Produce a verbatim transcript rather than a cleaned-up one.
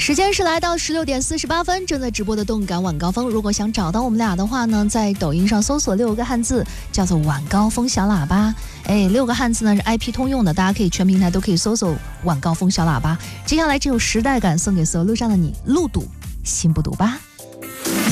时间是来到十六点四十八分，正在直播的动感晚高峰。如果想找到我们俩的话呢，在抖音上搜索六个汉字，叫做晚高峰小喇叭。哎，六个汉字呢是 I P 通用的，大家可以全平台都可以搜索晚高峰小喇叭。接下来这首时代感送给所有路上的你，路堵心不堵吧。